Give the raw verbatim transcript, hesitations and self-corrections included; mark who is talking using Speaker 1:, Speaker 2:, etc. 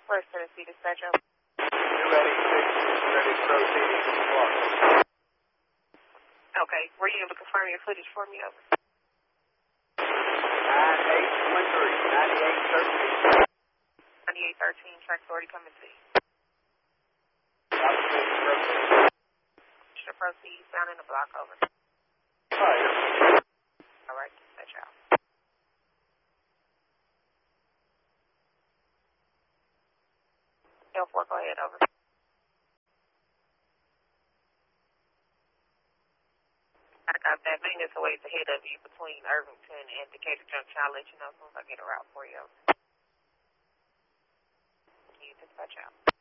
Speaker 1: West Tennessee Dispatch.
Speaker 2: You're ready, six, ready to proceed east of the block.
Speaker 1: Okay, were you able to confirm your footage for me? Over.
Speaker 2: nine eight one three, ninety-eight thirteen.
Speaker 1: ninety-eight thirteen, track's already coming to you.
Speaker 2: Opposite proceed.
Speaker 1: Should proceed, down in the block, over.
Speaker 2: Fire.
Speaker 1: All right, dispatch out. L four, go ahead, over. I got that. Maintenance awaits ahead of you between Irvington and Decatur Junction. I'll let you know as soon as I get a route for you. You dispatch out.